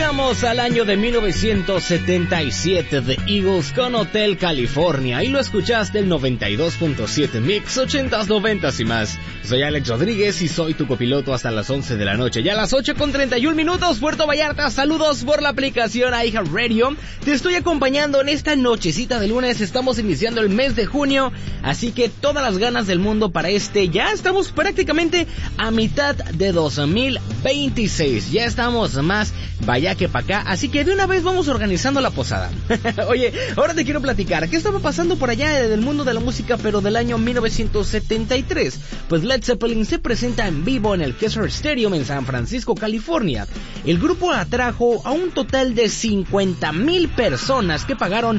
Llegamos al año de 1977 de Eagles con Hotel California y lo escuchaste el 92.7 Mix, 80s, 90s y más. Soy Alex Rodríguez y soy tu copiloto hasta las 11 de la noche. Ya a las 8:31 Puerto Vallarta, saludos por la aplicación iHeartRadio. Te estoy acompañando en esta nochecita de lunes, estamos iniciando el mes de junio, así que todas las ganas del mundo para ya estamos prácticamente a mitad de 2026, ya estamos más vaya que para acá, así que de una vez vamos organizando la posada. Oye, ahora te quiero platicar, ¿qué estaba pasando por allá del mundo de la música, pero del año 1973? Pues Led Zeppelin se presenta en vivo en el Kessler Stadium en San Francisco, California. El grupo atrajo a un total de 50,000 personas que pagaron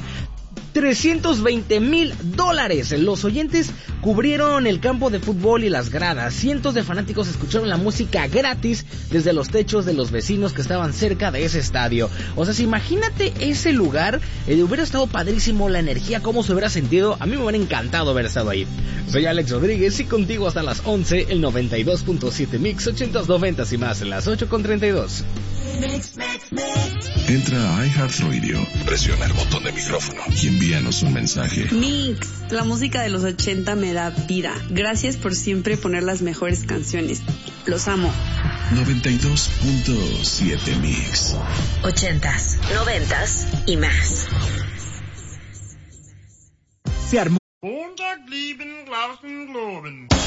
$320,000. Los oyentes cubrieron el campo de fútbol y las gradas. Cientos de fanáticos escucharon la música gratis desde los techos de los vecinos que estaban cerca de ese estadio. O sea, si imagínate ese lugar, hubiera estado padrísimo, la energía, cómo se hubiera sentido. A mí me hubiera encantado haber estado ahí. Soy Alex Rodríguez y contigo hasta las 11, el 92.7 Mix, 80s, 90s y más, en las 8:32. Entra a iHeartRadio, presiona el botón de micrófono y envíanos un mensaje. Mix, la música de los 80 me da vida. Gracias por siempre poner las mejores canciones. Los amo. 92.7 Mix. 80s, 90s y más. Se armó.